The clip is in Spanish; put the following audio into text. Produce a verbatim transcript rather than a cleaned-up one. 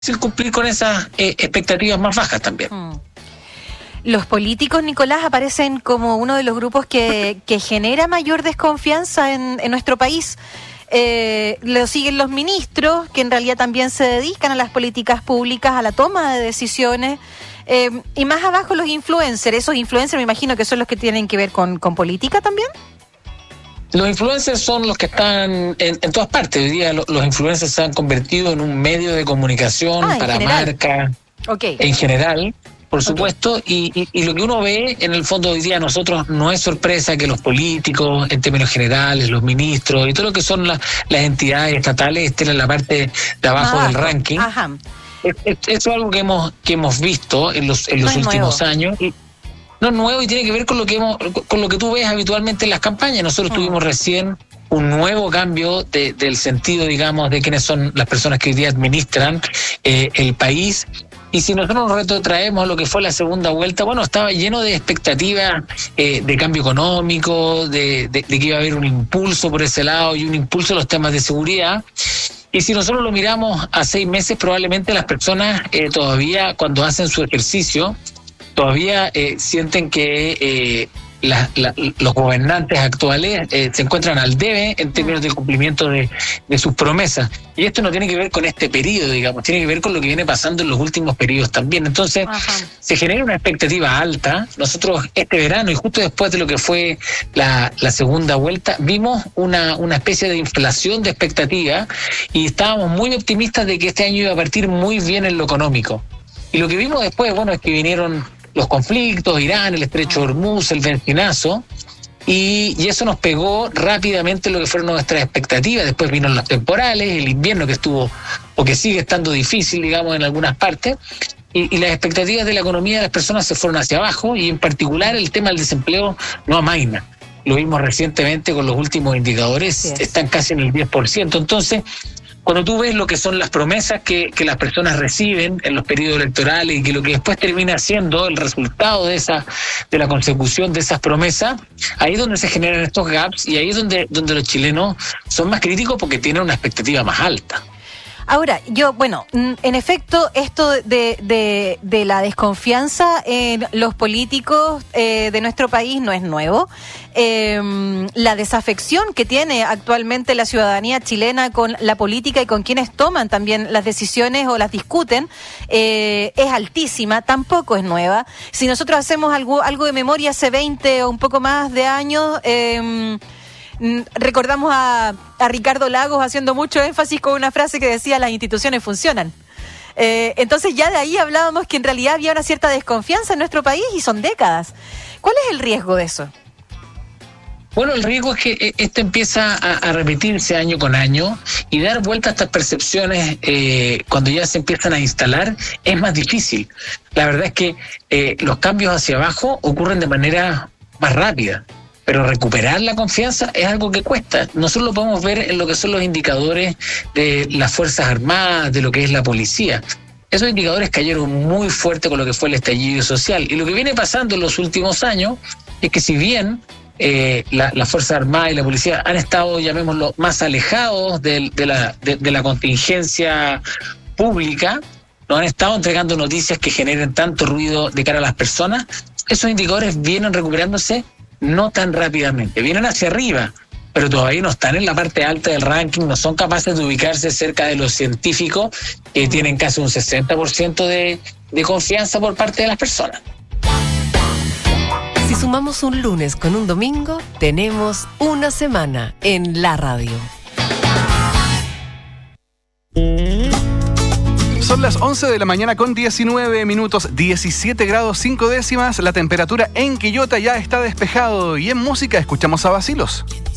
sin cumplir con esas eh, expectativas más bajas también. Mm. Los políticos, Nicolás, aparecen como uno de los grupos que, que genera mayor desconfianza en, en nuestro país. Eh, lo siguen los ministros, que en realidad también se dedican a las políticas públicas, a la toma de decisiones. Eh, y más abajo los influencers. Esos influencers me imagino que son los que tienen que ver con, con política también. Los influencers son los que están en, en todas partes. Hoy día lo, los influencers se han convertido en un medio de comunicación ah, para marcas, okay. en general, por supuesto, okay. y, y, y lo que uno ve en el fondo hoy día a nosotros no es sorpresa que los políticos, en términos generales, los ministros y todo lo que son la, las entidades estatales estén en la parte de abajo ah, del ranking. Ajá. Es, es, eso es algo que hemos que hemos visto en los, en los no últimos nuevo. años. Y, no es nuevo y tiene que ver con lo que hemos, con lo que tú ves habitualmente en las campañas. Nosotros mm. tuvimos recién un nuevo cambio de, del sentido, digamos, de quiénes son las personas que hoy día administran eh, el país. Y si nosotros nos retrotraemos a lo que fue la segunda vuelta, bueno, estaba lleno de expectativas eh, de cambio económico, de, de, de que iba a haber un impulso por ese lado y un impulso en los temas de seguridad. Y si nosotros lo miramos a seis meses, probablemente las personas eh, todavía, cuando hacen su ejercicio, todavía eh, sienten que eh, la, la, los gobernantes actuales eh, se encuentran al debe en términos del cumplimiento de, de sus promesas. Y esto no tiene que ver con este periodo, digamos, tiene que ver con lo que viene pasando en los últimos periodos también. Entonces, Ajá. se genera una expectativa alta. Nosotros este verano y justo después de lo que fue la, la segunda vuelta, vimos una, una especie de inflación de expectativa y estábamos muy optimistas de que este año iba a partir muy bien en lo económico. Y lo que vimos después, bueno, es que vinieron los conflictos, Irán, el estrecho de Hormuz, el bencinazo, y, y eso nos pegó rápidamente lo que fueron nuestras expectativas. Después vino los temporales, el invierno que estuvo, o que sigue estando difícil, digamos, en algunas partes, y, y las expectativas de la economía de las personas se fueron hacia abajo, y en particular el tema del desempleo no amaina. Lo vimos recientemente con los últimos indicadores, sí, están casi en el diez por ciento. Entonces, cuando tú ves lo que son las promesas que, que las personas reciben en los periodos electorales y que lo que después termina siendo el resultado de esa de la consecución de esas promesas, ahí es donde se generan estos gaps y ahí es donde, donde los chilenos son más críticos porque tienen una expectativa más alta. Ahora, yo, bueno, en efecto, esto de, de, de la desconfianza en los políticos eh, de nuestro país no es nuevo. Eh, la desafección que tiene actualmente la ciudadanía chilena con la política y con quienes toman también las decisiones o las discuten eh, es altísima, tampoco es nueva. Si nosotros hacemos algo, algo de memoria hace veinte o un poco más de años, eh, recordamos a, a Ricardo Lagos haciendo mucho énfasis con una frase que decía: las instituciones funcionan. Eh, entonces ya de ahí hablábamos que en realidad había una cierta desconfianza en nuestro país y son décadas. ¿Cuál es el riesgo de eso? Bueno, el riesgo es que esto empieza a, a repetirse año con año y dar vuelta a estas percepciones eh, cuando ya se empiezan a instalar es más difícil. La verdad es que eh, los cambios hacia abajo ocurren de manera más rápida. Pero recuperar la confianza es algo que cuesta. Nosotros lo podemos ver en lo que son los indicadores de las Fuerzas Armadas, de lo que es la policía. Esos indicadores cayeron muy fuerte con lo que fue el estallido social. Y lo que viene pasando en los últimos años es que si bien eh, la, la Fuerza Armada y la policía han estado, llamémoslo, más alejados de, de, la, de, de la contingencia pública, no han estado entregando noticias que generen tanto ruido de cara a las personas, esos indicadores vienen recuperándose no tan rápidamente, vienen hacia arriba, pero todavía no están en la parte alta del ranking, no son capaces de ubicarse cerca de los científicos que tienen casi un sesenta por ciento de, de confianza por parte de las personas. Si sumamos un lunes con un domingo, tenemos una semana en la radio. Son las once de la mañana con diecinueve minutos, diecisiete grados cinco décimas. La temperatura en Quillota ya está despejado y en música escuchamos a Bacilos.